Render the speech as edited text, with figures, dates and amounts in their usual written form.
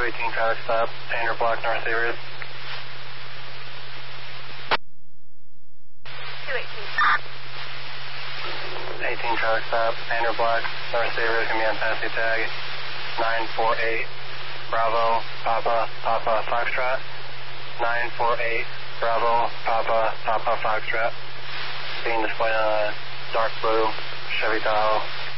218 traffic stop, Painter Block, North Avery. 18 traffic stop, Painter Block, North Avery, going to be on pass-through tag 948 Bravo Papa Papa Foxtrot. 948 Bravo Papa Papa Foxtrot. Being displayed on a dark blue Chevy Tahoe.